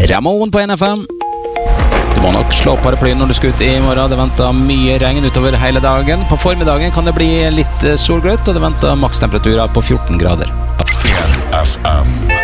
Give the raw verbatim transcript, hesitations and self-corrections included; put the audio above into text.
Ramon på N F M. Du må nok slå paraplyen når du skal ut i morgen. Det venter mye regn utover hele dagen. På formiddagen kan det bli litt solgrøtt, og det venter makstemperaturer på fjorten grader. N F M